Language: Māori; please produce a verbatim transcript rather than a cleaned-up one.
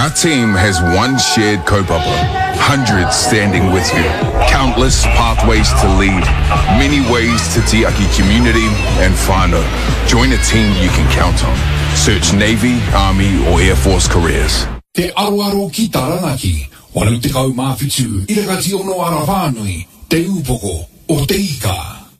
Our team has one shared kaupapa, hundreds standing with you, countless pathways to lead, many ways to tiaki community and whānau. Join a team you can count on. Search Navy, Army or Air Force careers. Te aroaro ki taranaki, walau te kau mawhitu, irakati ono ara whānui, te upoko o te ika.